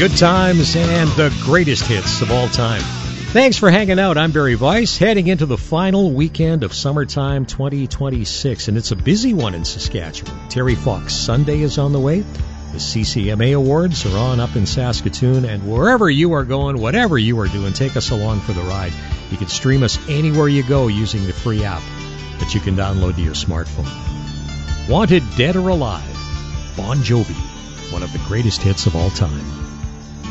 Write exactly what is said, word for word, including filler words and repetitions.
good times and the greatest hits of all time. Thanks for hanging out. I'm Barry Weiss, heading into the final weekend of Summertime twenty twenty-six, and it's a busy one in Saskatchewan. Terry Fox Sunday is on the way. The C C M A Awards are on up in Saskatoon, and wherever you are going, whatever you are doing, take us along for the ride. You can stream us anywhere you go using the free app that you can download to your smartphone. Wanted Dead or Alive, Bon Jovi, one of the greatest hits of all time.